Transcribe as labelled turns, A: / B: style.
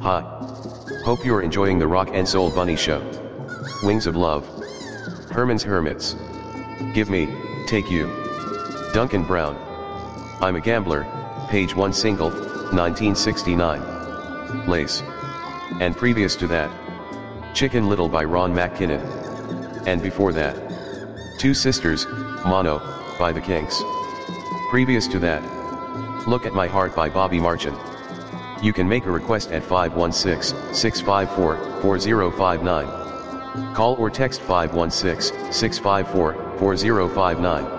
A: Hi. Hope you're enjoying the Rock and Soul Bunny Show. Wings of Love. Herman's Hermits. Give Me, Take You. Duncan Brown. I'm a Gambler, page 1 single, 1969. Lace. And previous to that, Chicken Little by Ron McKinnon. And before that, Two Sisters, Mono, by The Kinks. Previous to that, Look at My Heart by Bobby Marchin. You can make a request at 516-654-4059. Call or text 516-654-4059.